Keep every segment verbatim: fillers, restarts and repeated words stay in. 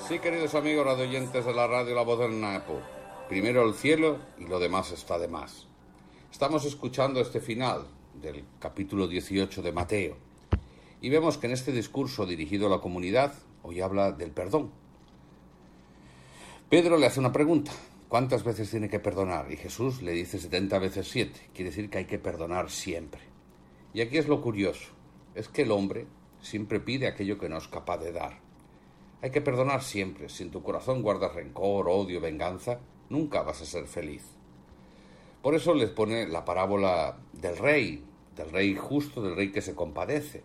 Sí, queridos amigos radioyentes de la radio La Voz del Napo, primero el cielo y lo demás está de más. Estamos escuchando este final del capítulo dieciocho de Mateo y vemos que en este discurso dirigido a la comunidad hoy habla del perdón. Pedro le hace una pregunta: ¿cuántas veces tiene que perdonar? Y Jesús le dice setenta veces siete, quiere decir que hay que perdonar siempre. Y aquí es lo curioso, es que el hombre siempre pide aquello que no es capaz de dar. Hay que perdonar siempre. Si en tu corazón guardas rencor, odio, venganza, nunca vas a ser feliz. Por eso les pone la parábola del rey, del rey justo, del rey que se compadece.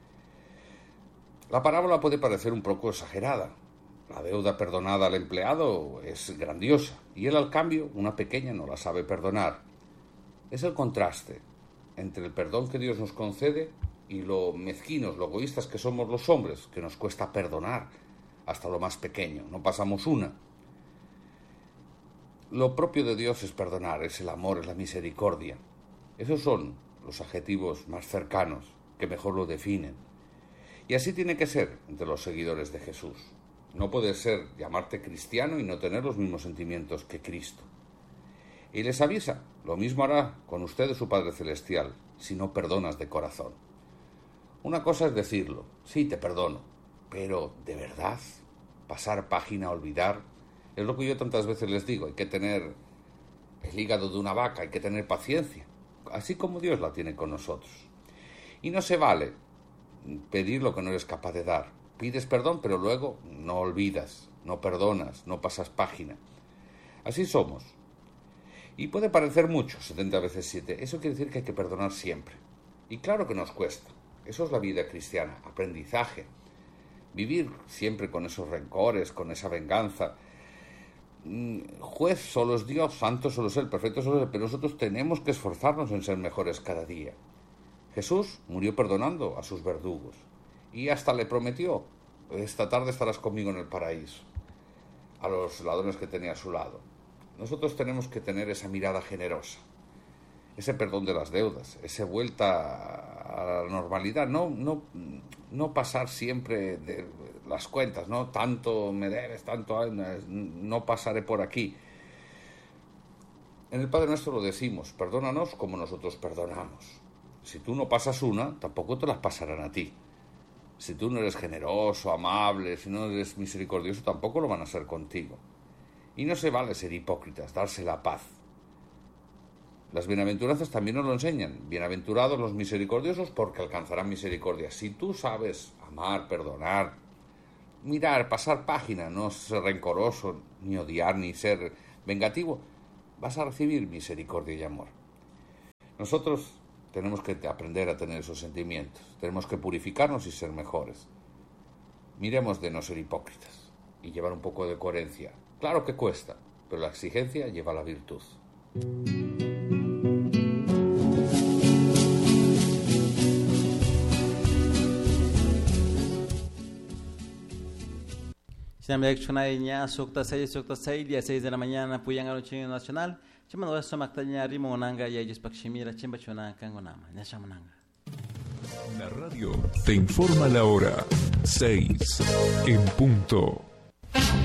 La parábola puede parecer un poco exagerada. La deuda perdonada al empleado es grandiosa y él, al cambio, una pequeña, no la sabe perdonar. Es el contraste entre el perdón que Dios nos concede y lo mezquinos, lo egoístas que somos los hombres, que nos cuesta perdonar hasta lo más pequeño, no pasamos una. Lo propio de Dios es perdonar, es el amor, es la misericordia. Esos son los adjetivos más cercanos, que mejor lo definen. Y así tiene que ser entre los seguidores de Jesús. No puede ser llamarte cristiano y no tener los mismos sentimientos que Cristo. Y les avisa, lo mismo hará con ustedes su Padre Celestial, si no perdonas de corazón. Una cosa es decirlo, sí, te perdono, pero ¿de verdad? Pasar página, olvidar, es lo que yo tantas veces les digo, hay que tener el hígado de una vaca, hay que tener paciencia, así como Dios la tiene con nosotros. Y no se vale pedir lo que no eres capaz de dar. Pides perdón, pero luego no olvidas, no perdonas, no pasas página. Así somos. Y puede parecer mucho, setenta veces siete, eso quiere decir que hay que perdonar siempre. Y claro que nos cuesta, eso es la vida cristiana, aprendizaje. Vivir siempre con esos rencores, con esa venganza. Juez solo es Dios, santo solo es Él, perfecto solo es Él, pero nosotros tenemos que esforzarnos en ser mejores cada día. Jesús murió perdonando a sus verdugos y hasta le prometió: esta tarde estarás conmigo en el paraíso, a los ladrones que tenía a su lado. Nosotros tenemos que tener esa mirada generosa, ese perdón de las deudas, esa vuelta a la normalidad, no, no, no pasar siempre de las cuentas, no tanto me debes, tanto no pasaré por aquí. En el Padre Nuestro lo decimos: perdónanos como nosotros perdonamos. Si tú no pasas una, tampoco te las pasarán a ti. Si tú no eres generoso, amable, si no eres misericordioso, tampoco lo van a ser contigo. Y no se vale ser hipócritas, darse la paz. Las bienaventuranzas también nos lo enseñan. Bienaventurados los misericordiosos, porque alcanzarán misericordia. Si tú sabes amar, perdonar, mirar, pasar página, no ser rencoroso, ni odiar, ni ser vengativo, vas a recibir misericordia y amor. Nosotros tenemos que aprender a tener esos sentimientos. Tenemos que purificarnos y ser mejores. Miremos de no ser hipócritas y llevar un poco de coherencia. Claro que cuesta, pero la exigencia lleva a la virtud. Sinamilek Chunaiña, Sukta seis, Sukta seis, día seis de la mañana, Puyanga Noche Nacional, Chimano West Mactaña, Rimonanga y Ayes Pakshimira, Chimbachuna, Kangonama, Nashamananga. La radio te informa la hora, seis en punto.